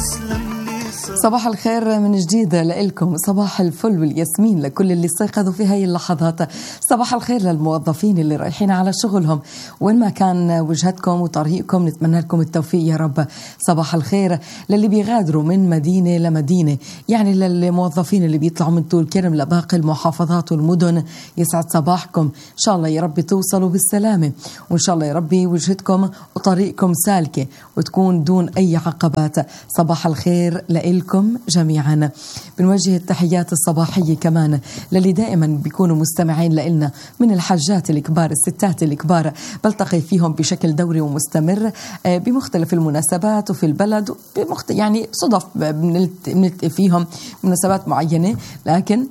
صباح الخير من جديد لكم، صباح الفل والياسمين لكل اللي استيقظوا في هاي اللحظات، صباح الخير للموظفين اللي رايحين على شغلهم وين ما كان وجهتكم وطريقكم، نتمنى لكم التوفيق يا رب. صباح الخير للي بيغادروا من مدينة لمدينة، يعني للموظفين اللي بيطلعوا من طول كرم لباقي المحافظات والمدن، يسعد صباحكم، إن شاء الله يا رب توصلوا بالسلامة، وإن شاء الله يا رب وجهتكم وطريقكم سالكة وتكون دون أي عقبات. صباح الخير لكم جميعا. بنوجه التحيات الصباحية كمان للي دائما بيكونوا مستمعين لنا من الحاجات الكبار، الستات الكبار بلتقي فيهم بشكل دوري ومستمر بمختلف المناسبات وفي البلد، يعني صدف بنلتقي فيهم مناسبات معينة، لكن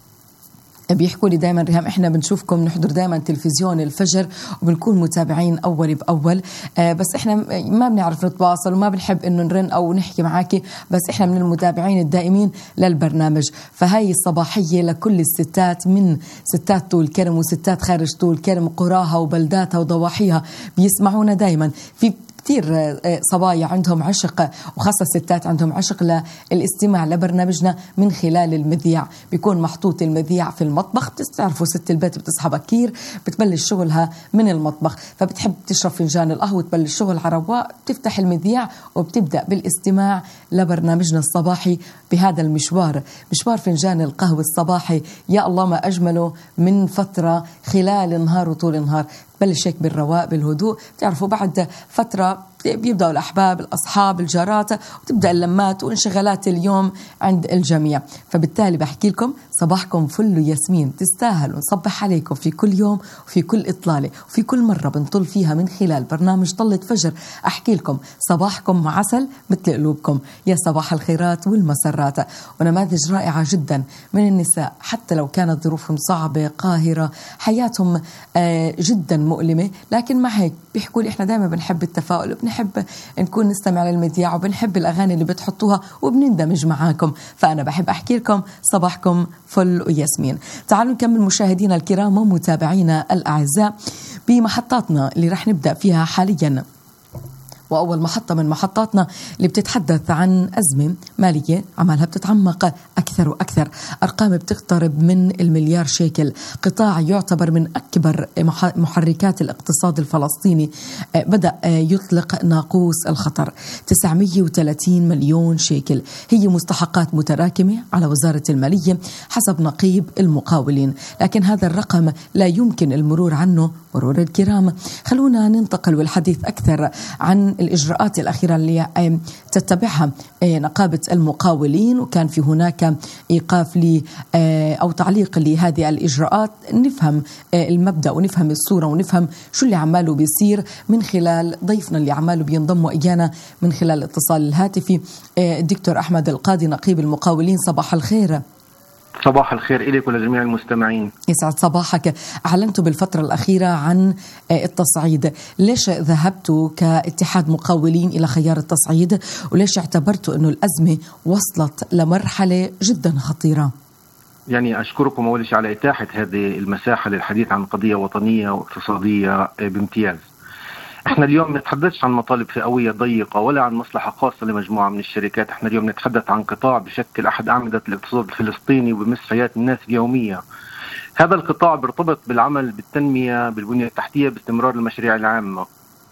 بيحكوا لي دائما ريهام احنا بنشوفكم، نحضر دائما تلفزيون الفجر وبنكون متابعين اول باول، بس احنا ما بنعرف نتواصل وما بنحب انه نرن او نحكي معاكي، بس احنا من المتابعين الدائمين للبرنامج. فهاي الصباحيه لكل الستات، من ستات طول كرم وستات خارج طول كرم، قراها وبلداتها وضواحيها بيسمعونا دائما. في كتير صبايا عندهم عشق، وخاصة الستات عندهم عشق للاستماع لبرنامجنا من خلال المذياع، بيكون محطوط المذياع في المطبخ، بتعرفوا ست البيت بتصحى بكير بتبلش شغلها من المطبخ، فبتحب تشرب فنجان القهوة تبلش شغل على رواق، بتفتح المذياع وبتبدأ بالاستماع لبرنامجنا الصباحي بهذا المشوار، مشوار فنجان القهوة الصباحي. يا الله ما أجمله من فترة خلال النهار وطول النهار، بلش هيك بالرواق بالهدوء، تعرفوا بعد فترة بيبدأوا الأحباب الأصحاب الجارات وتبدأ اللمات وانشغالات اليوم عند الجميع. فبالتالي بحكي لكم صباحكم فل وياسمين، تستاهلوا نصبح عليكم في كل يوم وفي كل إطلالة وفي كل مرة بنطل فيها من خلال برنامج طلة فجر، أحكي لكم صباحكم عسل مثل قلوبكم، يا صباح الخيرات والمسرات. ونماذج رائعة جدا من النساء، حتى لو كانت ظروفهم صعبة قاهرة، حياتهم جدا مؤلمة، لكن مع هيك بيحكوا لي احنا دائما بنحب التفاؤل وبنحب نكون نستمع للمذياع وبنحب الأغاني اللي بتحطوها وبنندمج معاكم. فأنا بحب أحكي لكم صباحكم فل وياسمين. تعالوا نكمل مشاهدينا الكرام ومتابعينا الأعزاء بمحطاتنا اللي رح نبدأ فيها حاليا. وأول محطة من محطاتنا اللي بتتحدث عن أزمة مالية عمالها بتتعمق أكثر وأكثر، أرقام بتقترب من المليار شيكل، قطاع يعتبر من أكبر محركات الاقتصاد الفلسطيني بدأ يطلق ناقوس الخطر. 930 مليون شيكل هي مستحقات متراكمة على وزارة المالية حسب نقيب المقاولين، لكن هذا الرقم لا يمكن المرور عنه مرور الكرام. خلونا ننتقل والحديث أكثر عن الإجراءات الأخيرة اللي تتبعها نقابة المقاولين، وكان في هناك إيقاف أو تعليق لهذه الإجراءات. نفهم المبدأ ونفهم الصورة ونفهم شو اللي عماله بيصير من خلال ضيفنا اللي عماله بينضموا إيانا من خلال الاتصال الهاتفي، الدكتور أحمد القاضي نقيب المقاولين. صباح الخير. صباح الخير إليك ولجميع المستمعين. يسعد صباحك. أعلنتوا بالفترة الأخيرة عن التصعيد، ليش ذهبتوا كاتحاد مقاولين إلى خيار التصعيد، وليش اعتبرتوا أنه الأزمة وصلت لمرحلة جدا خطيرة؟ يعني أشكركم أول شيء على إتاحة هذه المساحة للحديث عن قضية وطنية واقتصادية بامتياز. احنا اليوم ما نتحدثش عن مطالب فئوية ضيقة ولا عن مصلحة خاصة لمجموعة من الشركات، احنا اليوم نتحدث عن قطاع بشكل أحد أعمدة الاقتصاد الفلسطيني وبمس حياة الناس اليومية. هذا القطاع بيرتبط بالعمل بالتنمية بالبنية التحتية باستمرار المشاريع العامة.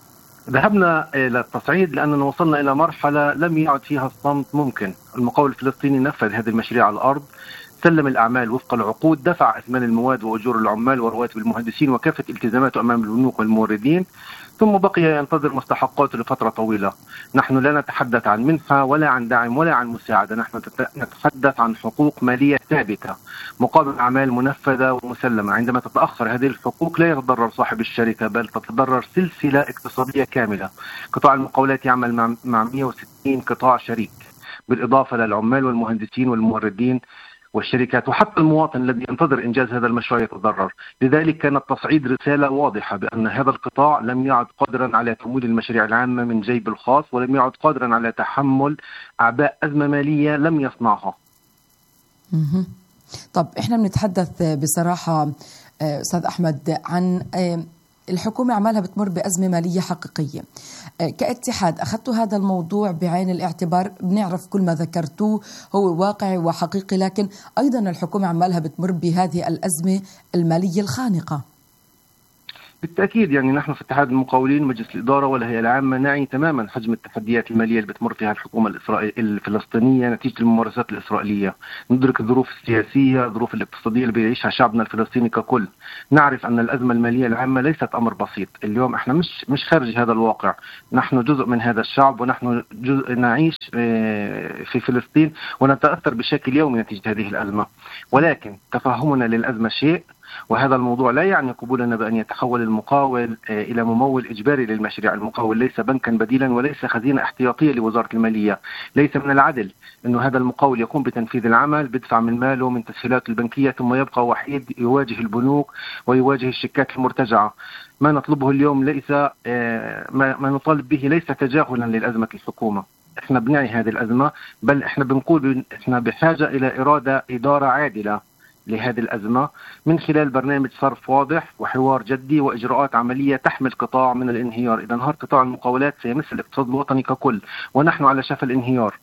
ذهبنا إلى التصعيد لأننا وصلنا إلى مرحلة لم يعد فيها الصمت ممكن. المقاول الفلسطيني نفذ هذه المشاريع على الأرض، سلم الأعمال وفق العقود، دفع أثمان المواد وأجور العمال ورواتب المهندسين وكافة التزاماته أمام البنوك والموردين، ثم بقي ينتظر مستحقاته لفترة طويلة. نحن لا نتحدث عن منحة ولا عن دعم ولا عن مساعدة، نحن نتحدث عن حقوق مالية ثابتة مقابل أعمال منفذة ومسلمة. عندما تتأخر هذه الحقوق لا يتضرر صاحب الشركة بل تتضرر سلسلة اقتصادية كاملة. قطاع المقاولات يعمل مع 160 قطاع شريك، بالإضافة للعمال والمهندسين والموردين والشركات وحتى المواطن الذي ينتظر إنجاز هذا المشروع يتضرر. لذلك كان التصعيد رسالة واضحة بأن هذا القطاع لم يعد قادرا على تمويل المشاريع العامة من جيب الخاص، ولم يعد قادرا على تحمل أعباء أزمة مالية لم يصنعها. طب إحنا بنتحدث بصراحة أستاذ أحمد عن الحكومة عمالها بتمر بأزمة مالية حقيقية. كاتحاد أخذتوا هذا الموضوع بعين الاعتبار؟ بنعرف كل ما ذكرتوه هو واقعي وحقيقي، لكن أيضا الحكومة عمالها بتمر بهذه الأزمة المالية الخانقة. بالتأكيد يعني نحن في اتحاد المقاولين مجلس الإدارة والهيئة العامة نعي تماما حجم التحديات المالية اللي بتمر فيها الحكومة الفلسطينية نتيجة الممارسات الإسرائيلية. ندرك الظروف السياسية، الظروف الاقتصادية اللي بيعيشها شعبنا الفلسطيني ككل. نعرف أن الأزمة المالية العامة ليست أمر بسيط. اليوم احنا مش خارج هذا الواقع، نحن جزء من هذا الشعب، ونحن نعيش في فلسطين ونتأثر بشكل يومي نتيجة هذه الأزمة. ولكن تفهمنا للأزمة شيء، وهذا الموضوع لا يعني قبولنا بأن يتحول المقاول إلى ممول إجباري للمشاريع. المقاول ليس بنكا بديلا وليس خزينة احتياطية لوزارة المالية. ليس من العدل أنه هذا المقاول يقوم بتنفيذ العمل، بدفع من ماله من تسهيلات البنكية، ثم يبقى وحيد يواجه البنوك ويواجه الشيكات المرتجعة. ما نطلبه اليوم ليس ما نطالب به ليس تجاهلا للأزمة الحكومة. احنا بنعي هذه الأزمة، بل احنا بنقول احنا بحاجة إلى إدارة عادلة لهذه الأزمة من خلال برنامج صرف واضح وحوار جدي وإجراءات عملية تحمي القطاع من الانهيار. إذا انهار قطاع المقاولات سيمس الاقتصاد الوطني ككل، ونحن على شفا الانهيار.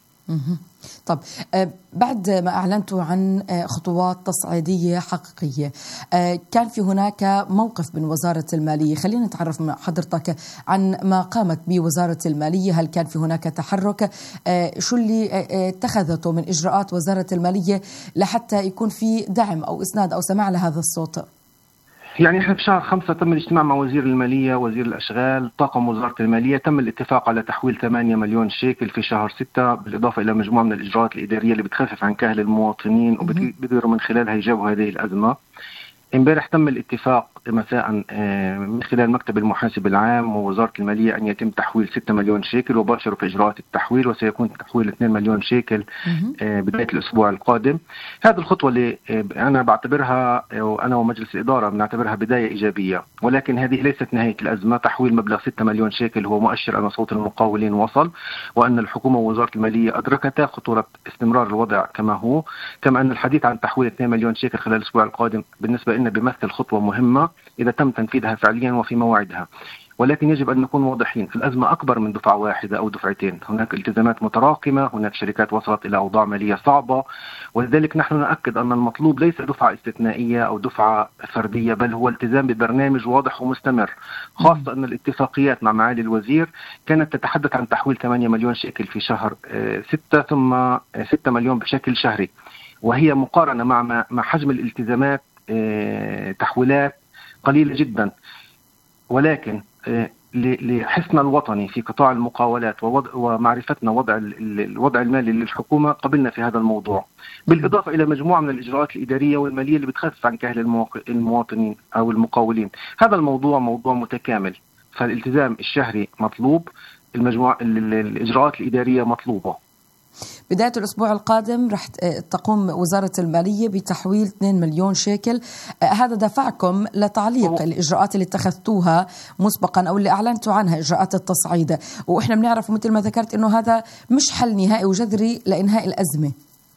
طب بعد ما أعلنتوا عن خطوات تصعيدية حقيقية، كان في هناك موقف من وزارة المالية. خلينا نتعرف مع حضرتك عن ما قامت به وزارة المالية. هل كان في هناك تحرك؟ شو اللي اتخذته من إجراءات وزارة المالية لحتى يكون في دعم أو إسناد أو سماع لهذا الصوت؟ يعني احنا في شهر 5 تم الاجتماع مع وزير المالية وزير الأشغال، طاقم وزارة المالية تم الاتفاق على تحويل 8 مليون شيكل في شهر 6، بالإضافة إلى مجموعة من الإجراءات الإدارية اللي بتخفف عن كاهل المواطنين وبيقدروا من خلالها يجابوا هذه الأزمة. امبارح تم الاتفاق مساء من خلال مكتب المحاسب العام ووزارة المالية أن يتم تحويل 6 مليون شيكل، وباشروا في إجراءات التحويل، وسيكون تحويل 2 مليون شيكل بداية الأسبوع القادم. هذه الخطوة اللي أنا بعتبرها وأنا ومجلس الإدارة بنعتبرها بداية إيجابية، ولكن هذه ليست نهاية الأزمة. تحويل مبلغ 6 مليون شيكل هو مؤشر أن صوت المقاولين وصل، وأن الحكومة ووزارة المالية أدركتا خطورة استمرار الوضع كما هو، كما أن الحديث عن تحويل 2 مليون شيكل خلال الأسبوع القادم بالنسبة لنا بيمثل خطوة مهمة إذا تم تنفيذها فعليا وفي موعدها. ولكن يجب أن نكون واضحين، في الأزمة أكبر من دفعة واحدة أو دفعتين. هناك التزامات متراكمة، هناك شركات وصلت إلى أوضاع مالية صعبة، ولذلك نحن نؤكد أن المطلوب ليس دفعة استثنائية أو دفعة فردية، بل هو التزام ببرنامج واضح ومستمر، خاصة أن الاتفاقيات مع معالي الوزير كانت تتحدث عن تحويل 8 مليون شيكل في شهر 6 ثم 6 مليون بشكل شهري، وهي مقارنة مع حجم الالتزامات تحويلات قليلة جدا. ولكن لحسن الوطني في قطاع المقاولات ومعرفتنا الوضع المالي للحكومة قبلنا في هذا الموضوع، بالإضافة إلى مجموعة من الإجراءات الإدارية والمالية اللي بتخفف عن كاهل المواطنين أو المقاولين. هذا الموضوع موضوع متكامل، فالالتزام الشهري مطلوب، الإجراءات الإدارية مطلوبة. بداية الأسبوع القادم رح تقوم وزارة المالية بتحويل 2 مليون شيكل. هذا دفعكم لتعليق الإجراءات اللي اتخذتوها مسبقا أو اللي أعلنتوا عنها، إجراءات التصعيد، وإحنا بنعرف مثل ما ذكرت إنه هذا مش حل نهائي وجذري لإنهاء الأزمة.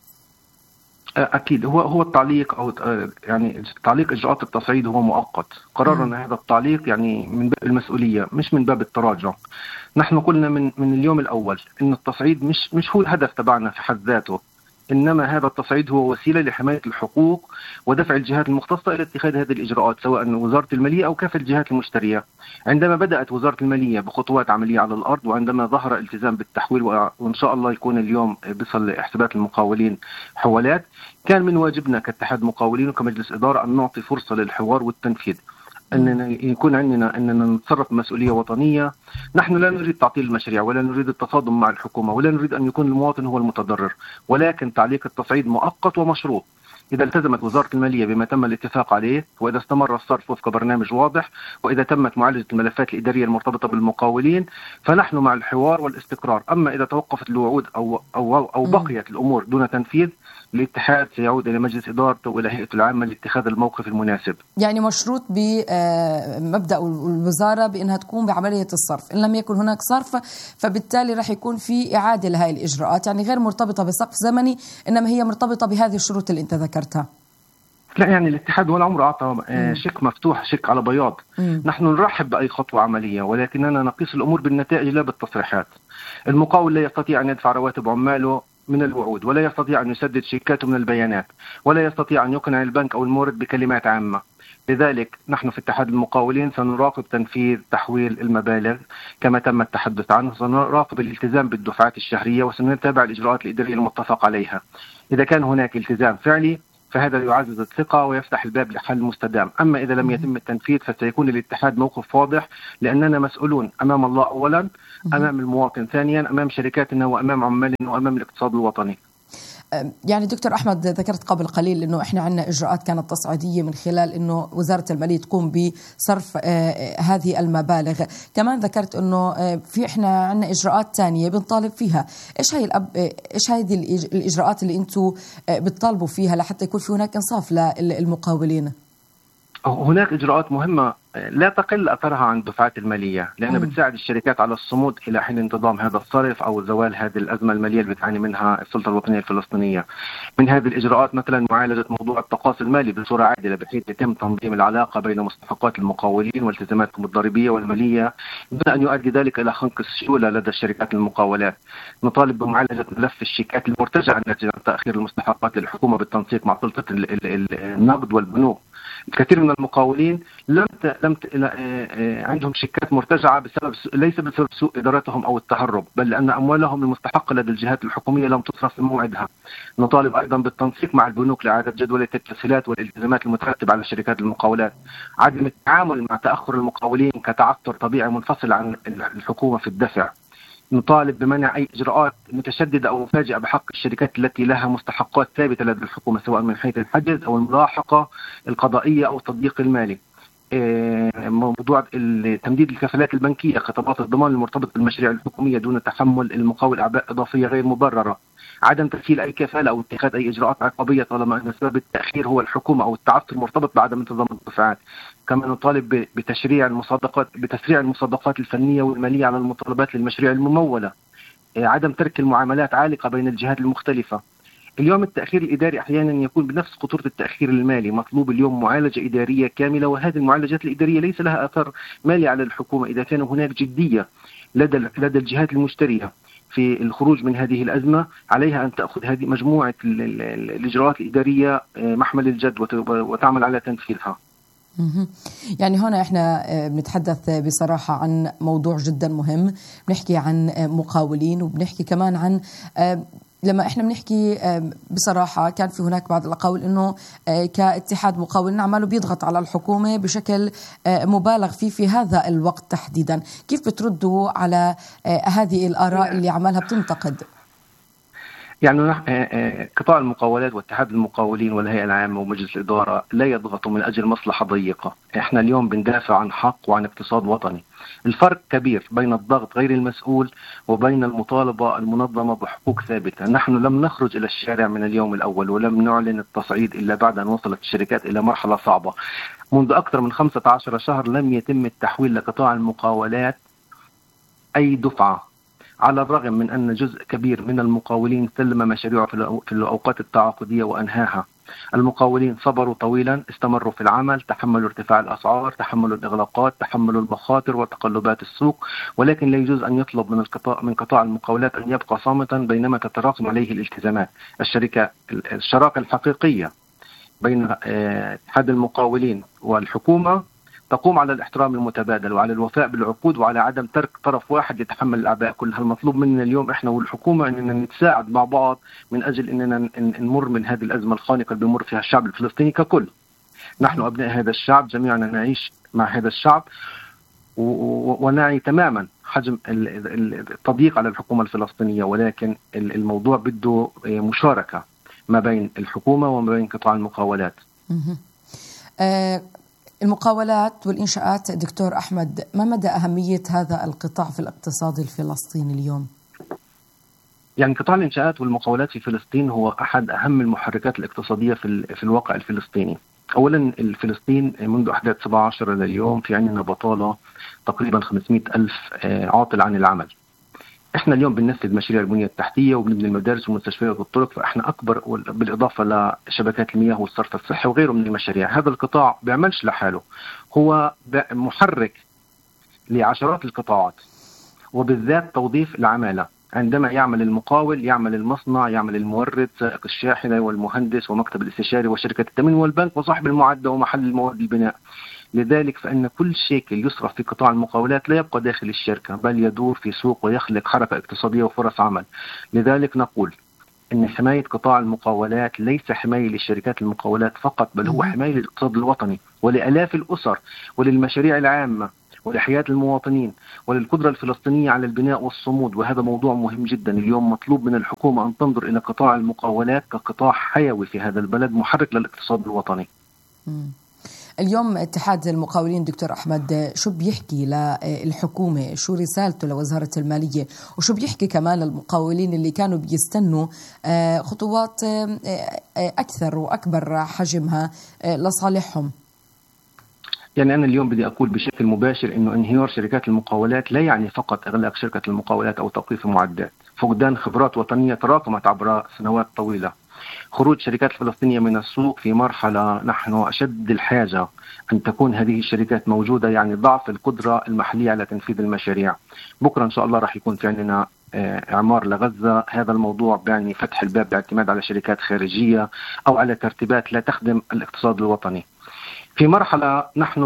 أكيد هو التعليق أو يعني تعليق إجراءات التصعيد هو مؤقت. قررنا هذا التعليق يعني من باب المسؤولية مش من باب التراجع. نحن قلنا من اليوم الأول إن التصعيد مش هو الهدف تبعنا في حد ذاته، إنما هذا التصعيد هو وسيلة لحماية الحقوق ودفع الجهات المختصة إلى اتخاذ هذه الإجراءات، سواء وزارة المالية أو كافة الجهات المشترية. عندما بدأت وزارة المالية بخطوات عملية على الأرض، وعندما ظهر التزام بالتحويل وإن شاء الله يكون اليوم بيصل حسابات المقاولين حوالات، كان من واجبنا كاتحاد مقاولين وكمجلس إدارة أن نعطي فرصة للحوار والتنفيذ، أننا يكون عندنا أننا نتصرف بمسؤولية وطنية. نحن لا نريد تعطيل المشاريع ولا نريد التصادم مع الحكومة ولا نريد أن يكون المواطن هو المتضرر، ولكن تعليق التصعيد مؤقت ومشروط إذا التزمت وزارة المالية بما تم الاتفاق عليه، وإذا استمر الصرف وفق برنامج واضح، وإذا تمت معالجة الملفات الإدارية المرتبطة بالمقاولين، فنحن مع الحوار والاستقرار. أما إذا توقفت الوعود أو بقيت الأمور دون تنفيذ، الاتحاد سيعود إلى مجلس إدارته وإلى هيئته العامة لاتخاذ الموقف المناسب. يعني مشروط بمبدأ الوزارة بأنها تقوم بعملية الصرف، إن لم يكن هناك صرف فبالتالي رح يكون في إعادة لهذه الإجراءات، يعني غير مرتبطة بسقف زمني، إنما هي مرتبطة بهذه الشروط اللي أنت ذكرتها. لا يعني الاتحاد ولا عمره أعطى شيك مفتوح، شيك على بياض. نحن نرحب بأي خطوة عملية، ولكننا نقيس الأمور بالنتائج لا بالتصريحات. المقاول لا يستطيع أن يدفع رواتب عماله من الوعود، ولا يستطيع أن يسدد شيكاته من البيانات، ولا يستطيع أن يقنع البنك أو المورد بكلمات عامة. لذلك نحن في اتحاد المقاولين سنراقب تنفيذ تحويل المبالغ كما تم التحدث عنه، سنراقب الالتزام بالدفعات الشهرية، وسنتابع الإجراءات الإدارية المتفق عليها. إذا كان هناك التزام فعلي فهذا يعزز الثقة ويفتح الباب لحل مستدام. أما إذا لم يتم التنفيذ فسيكون الاتحاد موقف واضح، لأننا مسؤولون أمام الله أولا، أمام المواطن ثانيا، أمام شركاتنا وأمام عمالنا وأمام الاقتصاد الوطني. يعني دكتور أحمد، ذكرت قبل قليل أنه إحنا عندنا إجراءات كانت تصعيدية من خلال أنه وزارة المالية تقوم بصرف هذه المبالغ. كمان ذكرت أنه في إحنا عندنا إجراءات تانية بنطالب فيها. إيش هذه الإجراءات اللي أنتوا بتطالبوا فيها لحتى يكون في هناك إنصاف للمقاولين؟ هناك إجراءات مهمة لا تقل أثرها عن الدفعات المالية، لأنها بتساعد الشركات على الصمود إلى حين انتظام هذا الصرف أو زوال هذه الأزمة المالية اللي بتعاني منها السلطة الوطنية الفلسطينية. من هذه الإجراءات مثلا معالجة موضوع التقاصي المالي بصورة عادلة، بحيث يتم تنظيم العلاقة بين مستحقات المقاولين والتزاماتهم الضريبية والمالية دون أن يؤدي ذلك إلى خنق السيولة لدى الشركات المقاولات. نطالب بمعالجة ملف الشيكات المرتجعة الناتجة عن تأخير المستحقات للحكومة بالتنسيق مع سلطة النقد والبنوك. الكثير من المقاولين لم عندهم شيكات مرتجعة ليس بسبب سوء إدارتهم أو التهرب، بل لأن أموالهم المستحقة لدى الجهات الحكومية لم تصرف في موعدها. نطالب أيضا بالتنسيق مع البنوك لإعادة جدولة التسهيلات والالتزامات المترتبة على شركات المقاولات. عدم التعامل مع تأخر المقاولين كتعثر طبيعي منفصل عن الحكومة في الدفع. نطالب بمنع أي إجراءات متشددة أو مفاجئة بحق الشركات التي لها مستحقات ثابتة لدى الحكومة، سواء من حيث الحجز أو الملاحقة القضائية أو التضييق المالي. موضوع تمديد الكفالات البنكية، خطابات الضمان المرتبطة بالمشاريع الحكومية دون تحمل المقاول أعباء إضافية غير مبررة. عدم تسهيل أي كفالة أو اتخاذ أي إجراءات عقابية طالما أن سبب التأخير هو الحكومة أو التعثر مرتبط بعدم انتظام الدفعات. كما نطالب بتسريع المصادقات الفنية والمالية على المطالبات للمشاريع الممولة. عدم ترك المعاملات عالقة بين الجهات المختلفة. اليوم التأخير الإداري أحيانا يكون بنفس خطورة التأخير المالي. مطلوب اليوم معالجة إدارية كاملة، وهذه المعالجات الإدارية ليس لها أثر مالي على الحكومة إذا كان هناك جدية لدى الجهات المشترية في الخروج من هذه الأزمة. عليها أن تأخذ هذه مجموعة الإجراءات الإدارية محمل الجد وتعمل على تنفيذها. يعني هنا احنا بنتحدث بصراحة عن موضوع جدا مهم، بنحكي عن مقاولين وبنحكي كمان عن لما احنا بنحكي بصراحة كان في هناك بعض الأقاويل انه كاتحاد مقاولين عماله بيضغط على الحكومة بشكل مبالغ فيه في هذا الوقت تحديدا. كيف بتردوا على هذه الآراء اللي عمالها بتنتقد؟ يعني قطاع المقاولات واتحاد المقاولين والهيئة العامة ومجلس الإدارة لا يضغطوا من أجل مصلحة ضيقة. احنا اليوم بندافع عن حق وعن اقتصاد وطني. الفرق كبير بين الضغط غير المسؤول وبين المطالبة المنظمة بحقوق ثابتة. نحن لم نخرج إلى الشارع من اليوم الأول، ولم نعلن التصعيد إلا بعد أن وصلت الشركات إلى مرحلة صعبة. منذ أكثر من 15 شهر لم يتم التحويل لقطاع المقاولات أي دفعة، على الرغم من أن جزء كبير من المقاولين سلم مشاريعه في الأوقات التعاقدية وأنهاها. المقاولين صبروا طويلا، استمروا في العمل، تحملوا ارتفاع الأسعار، تحملوا الإغلاقات، تحملوا المخاطر وتقلبات السوق، ولكن لا يجوز أن يطلب من قطاع المقاولات أن يبقى صامتا بينما تتراكم عليه الالتزامات. الشراكة الحقيقية بين اتحاد المقاولين والحكومة تقوم على الاحترام المتبادل وعلى الوفاء بالعقود وعلى عدم ترك طرف واحد يتحمل الأعباء كلها. المطلوب مننا اليوم احنا والحكومة اننا نتساعد مع بعض من اجل اننا نمر من هذه الأزمة الخانقة اللي بيمر فيها الشعب الفلسطيني ككل. نحن أبناء هذا الشعب، جميعنا نعيش مع هذا الشعب ونعي تماما حجم التضييق على الحكومة الفلسطينية، ولكن الموضوع بده مشاركة ما بين الحكومة وما بين قطاع المقاولات. المقاولات والإنشاءات دكتور أحمد، ما مدى أهمية هذا القطاع في الاقتصاد الفلسطيني اليوم؟ يعني قطاع الإنشاءات والمقاولات في فلسطين هو أحد أهم المحركات الاقتصادية في الواقع الفلسطيني. أولا الفلسطين منذ أحداث 17 لليوم في عندنا بطالة تقريبا 500,000 عاطل عن العمل. احنا اليوم بننفذ مشاريع البنية التحتية وبنبني المدارس والمستشفيات والطرق، فاحنا اكبر، بالإضافة لشبكات المياه والصرف الصحي وغيره من المشاريع. هذا القطاع بيعملش لحاله، هو محرك لعشرات القطاعات، وبالذات توظيف العمالة. عندما يعمل المقاول، يعمل المصنع، يعمل المورد، سائق الشاحنة والمهندس ومكتب الاستشاري وشركة التأمين والبنك وصاحب المعدة ومحل المواد البناء. لذلك فإن كل شيكل يصرف في قطاع المقاولات لا يبقى داخل الشركة، بل يدور في سوق ويخلق حركة اقتصادية وفرص عمل. لذلك نقول إن حماية قطاع المقاولات ليس حماية للشركات المقاولات فقط، بل هو حماية للاقتصاد الوطني ولآلاف الأسر وللمشاريع العامة ولحياة المواطنين وللقدرة الفلسطينية على البناء والصمود. وهذا موضوع مهم جدا. اليوم مطلوب من الحكومة أن تنظر إلى قطاع المقاولات كقطاع حيوي في هذا البلد، محرك للاقتصاد الوطني. اليوم اتحاد المقاولين دكتور أحمد شو بيحكي للحكومة، شو رسالته لوزارة المالية، وشو بيحكي كمان للمقاولين اللي كانوا بيستنوا خطوات أكثر وأكبر حجمها لصالحهم؟ يعني أنا اليوم بدي أقول بشكل مباشر إنه انهيار شركات المقاولات لا يعني فقط إغلاق شركة المقاولات أو توقيف المعدات، فقدان خبرات وطنية تراكمت عبر سنوات طويلة، خروج شركات الفلسطينية من السوق في مرحلة نحن أشد الحاجة أن تكون هذه الشركات موجودة، يعني ضعف القدرة المحلية على تنفيذ المشاريع. بكرة إن شاء الله راح يكون في عندنا إعمار لغزة. هذا الموضوع يعني فتح الباب باعتماد على شركات خارجية أو على ترتيبات لا تخدم الاقتصاد الوطني. في مرحلة نحن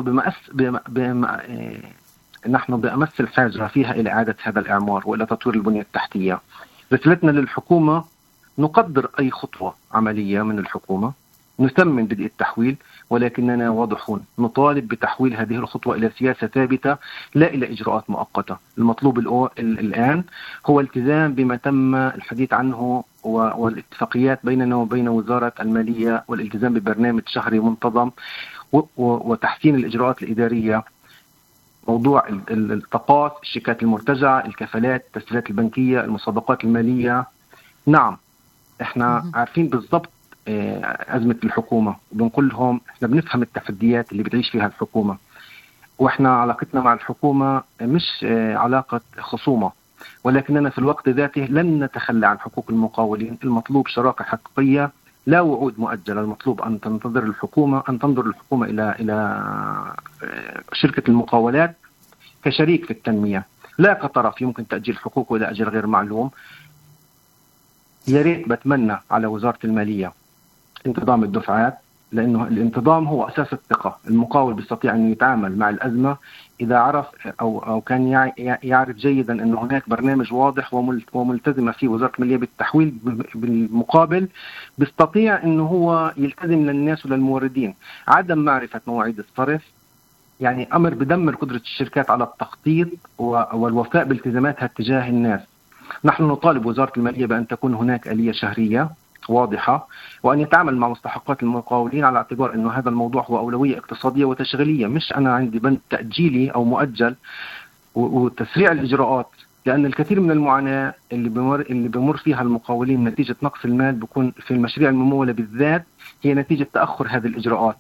بأمس الحاجة فيها إلى إعادة هذا الإعمار وإلى تطوير البنية التحتية. رسالتنا للحكومة: نقدر أي خطوة عملية من الحكومة، نثمن بدء التحويل، ولكننا واضحون نطالب بتحويل هذه الخطوة إلى سياسة ثابتة لا إلى إجراءات مؤقتة. المطلوب الآن هو التزام بما تم الحديث عنه والاتفاقيات بيننا وبين وزارة المالية، والالتزام ببرنامج شهري منتظم وتحسين الإجراءات الإدارية، موضوع التقاط، الشيكات المرتجعة، الكفالات، التسهيلات البنكية، المسابقات المالية. نعم احنا عارفين بالضبط أزمة الحكومة، وبنقول لهم احنا بنفهم التحديات اللي بتعيش فيها الحكومة، واحنا علاقتنا مع الحكومة مش علاقة خصومة، ولكننا في الوقت ذاته لن نتخلى عن حقوق المقاولين. المطلوب شراكة حقيقية لا وعود مؤجلة. المطلوب أن تنظر الحكومة إلى شركة المقاولات كشريك في التنمية، لا كطرف يمكن تأجيل حقوقه إلى أجل غير معلوم. يا ريت بتمنى على وزارة المالية انتظام الدفعات، لأنه الانتظام هو أساس الثقة. المقاول بيستطيع أن يتعامل مع الأزمة إذا عرف أو كان يعرف جيدا أن هناك برنامج واضح وملتزمة فيه وزارة المالية بالتحويل. بالمقابل بيستطيع أنه هو يلتزم للناس وللموردين. عدم معرفة مواعيد الصرف يعني أمر بدمر قدرة الشركات على التخطيط والوفاء بالتزاماتها تجاه الناس. نحن نطالب وزارة المالية بأن تكون هناك آلية شهرية واضحة، وأن يتعامل مع مستحقات المقاولين على اعتبار أنه هذا الموضوع هو أولوية اقتصادية وتشغيلية، مش أنا عندي بند تأجيلي أو مؤجل، وتسريع الإجراءات. لأن الكثير من المعاناة اللي بمر فيها المقاولين نتيجة نقص المال بيكون في المشاريع الممولة بالذات هي نتيجة تأخر هذه الإجراءات.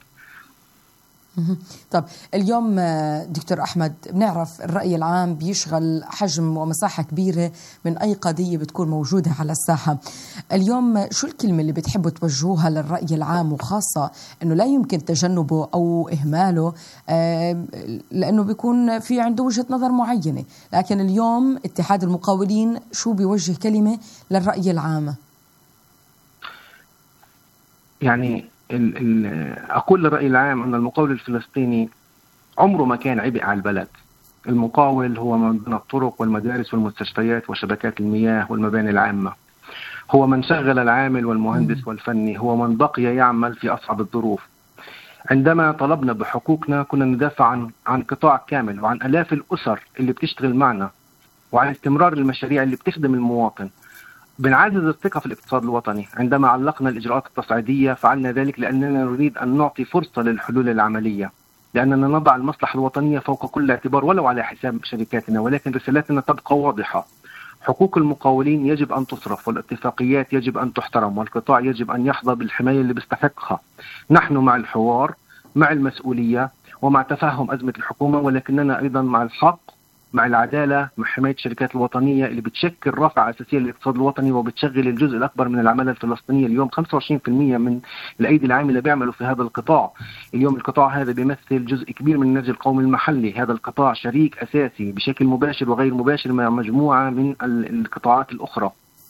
طب اليوم دكتور أحمد بنعرف الرأي العام بيشغل حجم ومساحة كبيرة من أي قضية بتكون موجودة على الساحة. اليوم شو الكلمة اللي بتحبوا توجهوها للرأي العام، وخاصة أنه لا يمكن تجنبه أو إهماله لأنه بيكون في عنده وجهة نظر معينة، لكن اليوم اتحاد المقاولين شو بيوجه كلمة للرأي العام؟ يعني أقول للرأي العام أن المقاول الفلسطيني عمره ما كان عبء على البلد. المقاول هو من بنى الطرق والمدارس والمستشفيات وشبكات المياه والمباني العامة، هو من شغل العامل والمهندس والفني، هو من بقي يعمل في أصعب الظروف. عندما طلبنا بحقوقنا كنا ندافع عن قطاع كامل وعن آلاف الأسر اللي بتشتغل معنا، وعن استمرار المشاريع اللي بتخدم المواطن. بنعزز الثقة في الاقتصاد الوطني. عندما علقنا الإجراءات التصعيدية فعلنا ذلك لأننا نريد أن نعطي فرصة للحلول العملية، لأننا نضع المصلحة الوطنية فوق كل اعتبار ولو على حساب شركاتنا. ولكن رسالتنا تبقى واضحة: حقوق المقاولين يجب أن تصرف، والاتفاقيات يجب أن تحترم، والقطاع يجب أن يحظى بالحماية اللي بيستحقها. نحن مع الحوار، مع المسؤولية، ومع تفهم أزمة الحكومة، ولكننا أيضا مع الحق، مع العدالة، مع حماية الشركات الوطنية اللي بتشكل رافعة أساسية للاقتصاد الوطني وبتشغل الجزء الأكبر من العمالة الفلسطينية. اليوم 25% من الأيدي العاملة بيعملوا في هذا القطاع. اليوم القطاع هذا بيمثل جزء كبير من الناتج القومي المحلي. هذا القطاع شريك أساسي بشكل مباشر وغير مباشر مع مجموعة من القطاعات الأخرى.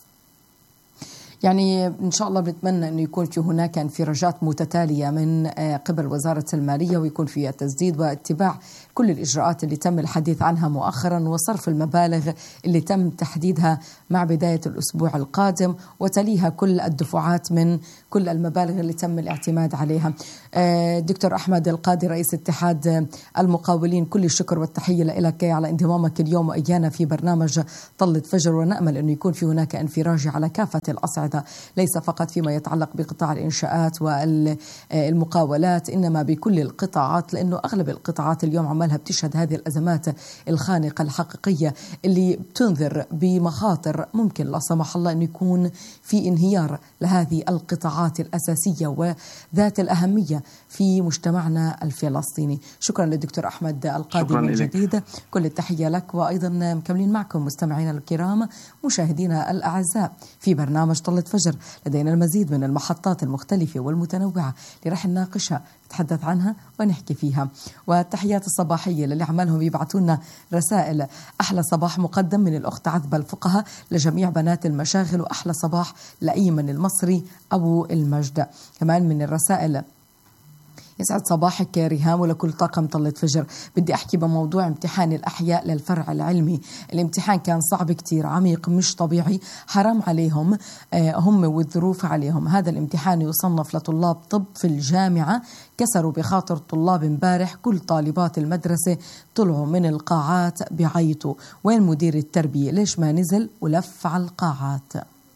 يعني إن شاء الله بنتمنى أنه يكون في هناك انفراجات متتالية من قبل وزارة المالية، ويكون فيها تسديد واتباع كل الإجراءات اللي تم الحديث عنها مؤخرا، وصرف المبالغ اللي تم تحديدها مع بداية الأسبوع القادم، وتليها كل الدفعات من كل المبالغ اللي تم الاعتماد عليها. دكتور أحمد القادي رئيس اتحاد المقاولين، كل الشكر والتحية لك على انضمامك اليوم وإيانا في برنامج طلة فجر، ونأمل أنه يكون في هناك انفراج على كافة الأصعدة، ليس فقط فيما يتعلق بقطاع الإنشاءات والمقاولات، إنما بكل القطاعات، لأنه أغلب القطاعات اليوم عمالها بتشهد هذه الأزمات الخانقة الحقيقية اللي بتنذر بمخاطر ممكن لا سمح الله أن يكون في انهيار لهذه القطاعات الأساسية وذات الأهمية في مجتمعنا الفلسطيني. شكرا للدكتور أحمد القادي من جديد، كل التحية لك. وأيضا مكملين معكم مستمعينا الكرام مشاهدينا الأعزاء في برنامج طلة فجر، لدينا المزيد من المحطات المختلفة والمتنوعة اللي رح نناقشها، نتحدث عنها ونحكي فيها. والتحيات الصباحية للي عمالهم يبعثوا لنا رسائل. أحلى صباح مقدم من الأخت عذبة الفقهة لجميع بنات المشاغل، وأحلى صباح لأيمن المصري أبو المجد. كمان من الرسائل: يسعد صباحك ريهام ولكل طاقم طلة فجر، بدي أحكي بموضوع امتحان الأحياء للفرع العلمي. الامتحان كان صعب كتير، عميق، مش طبيعي، حرام عليهم هم والظروف عليهم. هذا الامتحان يصنف لطلاب طب في الجامعة، كسروا بخاطر طلاب امبارح، كل طالبات المدرسة طلعوا من القاعات بعيطوا، وين مدير التربية؟ ليش ما نزل ولف على القاعات؟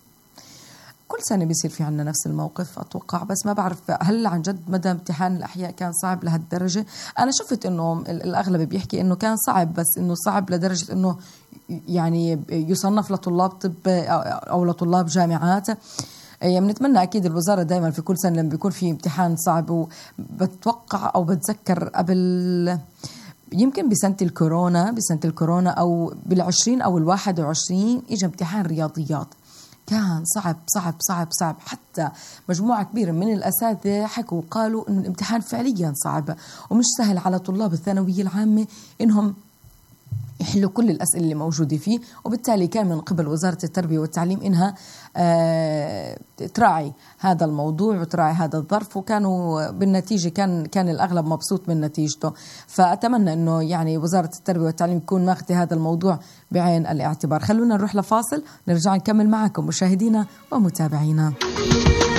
كل سنة بيصير في عنا نفس الموقف أتوقع، بس ما بعرف هل عن جد مدى امتحان الأحياء كان صعب لهالدرجة. أنا شفت إنه الأغلب بيحكي إنه كان صعب، بس إنه صعب لدرجة إنه يعني يصنف لطلاب طب أو لطلاب جامعات. يعني بنتمنى أكيد الوزارة دائما في كل سنة لما بيكون في امتحان صعب، وبتوقع أو بتذكر قبل يمكن بسنة الكورونا أو بال20 أو ال21 إجا امتحان رياضيات، كان صعب صعب صعب صعب. حتى مجموعة كبيرة من الأساتذة حكوا وقالوا إنه الامتحان فعليا صعب ومش سهل على طلاب الثانوية العامة إنهم يحلوا كل الأسئلة اللي موجودة فيه. وبالتالي كان من قبل وزارة التربية والتعليم إنها تراعي هذا الموضوع وتراعي هذا الظرف، وكانوا بالنتيجة كان الأغلب مبسوط من نتيجته. فأتمنى إنه يعني وزارة التربية والتعليم تكون ماخذة هذا الموضوع بعين الاعتبار. خلونا نروح لفاصل، نرجع نكمل معكم مشاهدينا ومتابعينا.